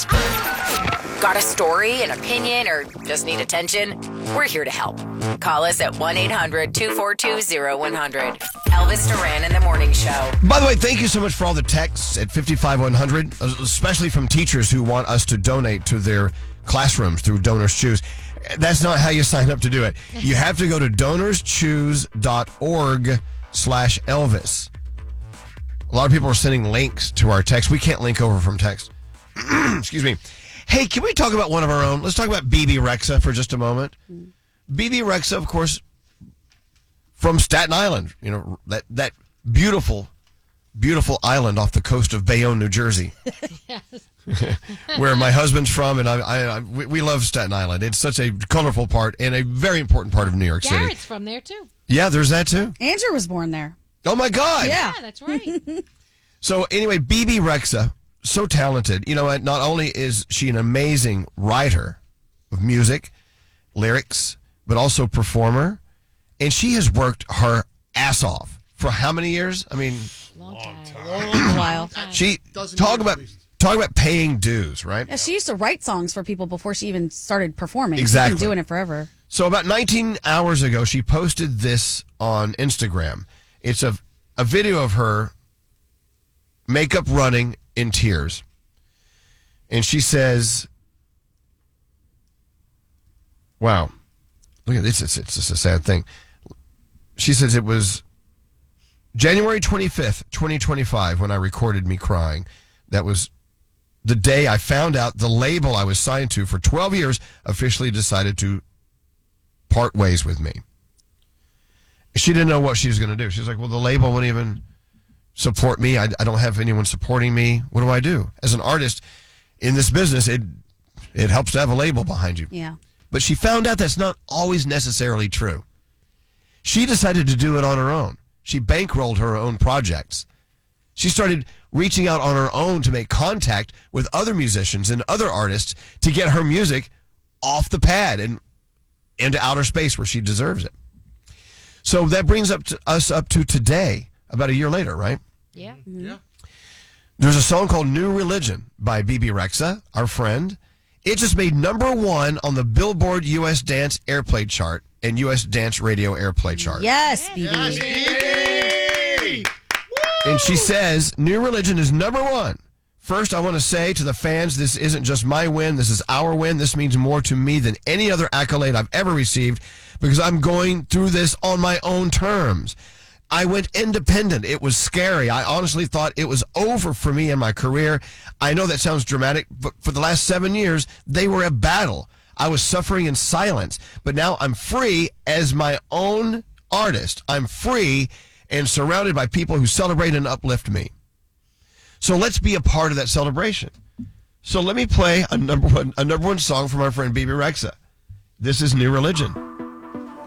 whispered. Got a story, an opinion, or just need attention? We're here to help. Call us at 1-800-242-0100. Elvis Duran in the Morning Show. By the way, thank you so much for all the texts at 55100, especially from teachers who want us to donate to their classrooms through Donors Choose. That's not how you sign up to do it. You have to go to donorschoose.org/Elvis. A lot of people are sending links to our text. We can't link over from text. Excuse me. Hey, can we talk about one of our own? Let's talk about Bebe Rexha for just a moment. Bebe Rexha, of course, from Staten Island. You know, that beautiful, beautiful island off the coast of Bayonne, New Jersey. Where my husband's from, and we love Staten Island. It's such a colorful part and a very important part of New York City. Garrett's from there, too. Yeah, there's that, too. Andrew was born there. Oh, my God. Yeah, that's right. So, anyway, Bebe Rexha, so talented. You know what? Not only is she an amazing writer of music, lyrics, but also performer. And she has worked her ass off for how many years? I mean, Long time. A while. she talk about paying dues, right? Yeah, she used to write songs for people before she even started performing. Exactly. She's been doing it forever. So about 19 hours ago, she posted this on Instagram. It's a video of her makeup running in tears. And she says, wow, look at this. It's just a sad thing. She says it was January 25th, 2025, when I recorded me crying. That was the day I found out the label I was signed to for 12 years officially decided to part ways with me. She didn't know what she was going to do. She was like, well, the label wouldn't even support me. I don't have anyone supporting me. What do I do? As an artist in this business, it helps to have a label behind you. Yeah. But she found out that's not always necessarily true. She decided to do it on her own. She bankrolled her own projects. She started reaching out on her own to make contact with other musicians and other artists to get her music off the pad and into outer space where she deserves it. So that brings us up to today, about a year later, right? Yeah. Mm-hmm. Yeah. There's a song called New Religion by Bebe Rexha, our friend. It just made #1 on the Billboard U.S. Dance Airplay chart and U.S. Dance Radio Airplay chart. Yes, Bebe. Yes, Bebe! And she says, New Religion is #1. First, I want to say to the fans, this isn't just my win. This is our win. This means more to me than any other accolade I've ever received because I'm going through this on my own terms. I went independent. It was scary. I honestly thought it was over for me and my career. I know that sounds dramatic, but for the last 7 years, they were a battle. I was suffering in silence, but now I'm free as my own artist. I'm free and surrounded by people who celebrate and uplift me. So let's be a part of that celebration. So let me play a number one song from our friend Bebe Rexha. This is New Religion.